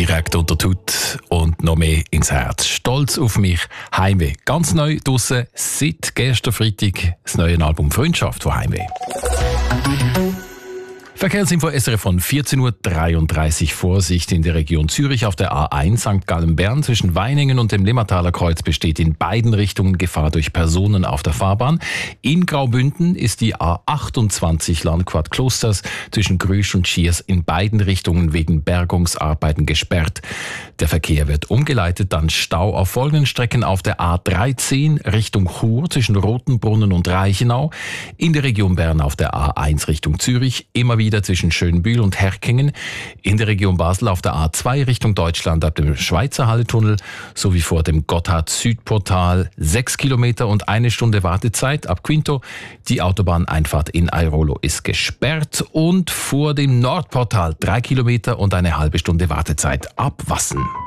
direkt unter die Haut und noch mehr ins Herz. Stolz auf mich, Heimweh. Ganz neu draussen, seit gestern Freitag, das neue Album «Freundschaft» von Heimweh. Verkehrsinfo SRF von 14.33 Uhr. Vorsicht in der Region Zürich auf der A1 St. Gallen-Bern zwischen Weiningen und dem Limmertaler Kreuz besteht in beiden Richtungen Gefahr durch Personen auf der Fahrbahn. In Graubünden ist die A28 Landquart Klosters zwischen Grüsch und Schiers in beiden Richtungen wegen Bergungsarbeiten gesperrt. Der Verkehr wird umgeleitet, dann Stau auf folgenden Strecken auf der A13 Richtung Chur zwischen Rotenbrunnen und Reichenau. In der Region Bern auf der A1 Richtung Zürich immer wieder zwischen Schönbühl und Herkingen, in der Region Basel auf der A2 Richtung Deutschland ab dem Schweizer Halletunnel sowie vor dem Gotthard-Südportal 6 Kilometer und 1 Stunde Wartezeit ab Quinto. Die Autobahneinfahrt in Airolo ist gesperrt und vor dem Nordportal 3 Kilometer und eine halbe Stunde Wartezeit ab Wassen.